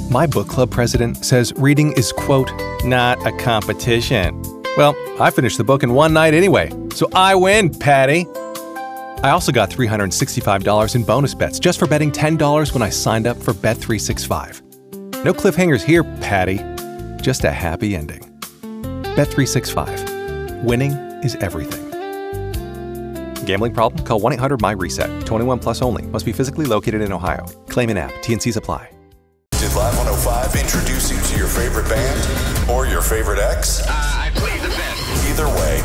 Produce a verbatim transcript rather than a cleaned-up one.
My book club president says reading is, quote, not a competition. Well, I finished the book in one night anyway, so I win, Patty. I also got three hundred sixty-five dollars in bonus bets just for betting ten dollars when I signed up for Bet three sixty-five. No cliffhangers here, Patty. Just a happy ending. Bet three sixty-five. Winning is everything. Gambling problem? Call one eight hundred M Y reset. twenty-one plus only. Must be physically located in Ohio. Claim in app. T N Cs apply. Did Live one oh five introduce you to your favorite band or your favorite ex? Uh, I plead the fifth. Either way,